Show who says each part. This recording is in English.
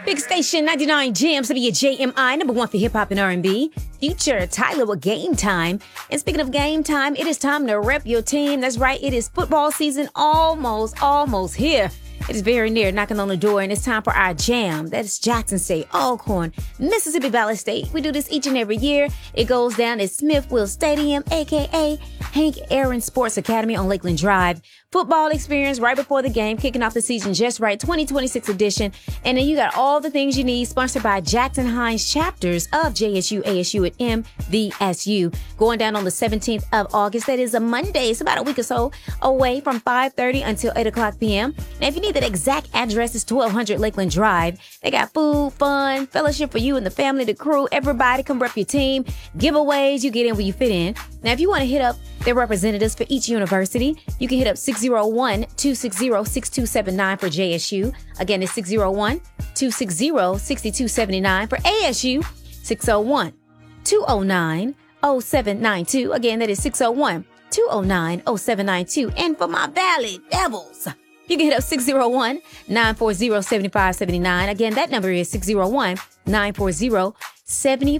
Speaker 1: Big Station 99 Jams, WJMI, number one for hip hop and R&B. Future Tyler with Game Time. And speaking of game time, it is time to rep your team. That's right, it is football season almost here. It is very near, knocking on the door, and it's time for our jam. That is Jackson State, Alcorn, Mississippi Valley State. We do this each and every year. It goes down at Smith Will Stadium, a.k.a. Hank Aaron Sports Academy on Lakeland Drive. Football experience right before the game, kicking off the season just right, 2026 edition. And then you got all the things you need, sponsored by Jackson Hines chapters of JSU, ASU, and MVSU. Going down on the 17th of August. That is a Monday. It's about a week or so away from 5:30 until 8 o'clock p.m. Now, if you need that exact address, it's 1200 Lakeland Drive. They got food, fun, fellowship for you and the family, the crew. Everybody come rep your team. Giveaways, you get in where you fit in. Now, if you want to hit up their representatives for each university, you can hit up 601-260-6279 for JSU. Again, it's 601-260-6279 for ASU. 601-209-0792. Again, that is 601-209-0792. And for my Valley Devils, you can hit up 601-940-7579. Again, that number is 601-940-7579.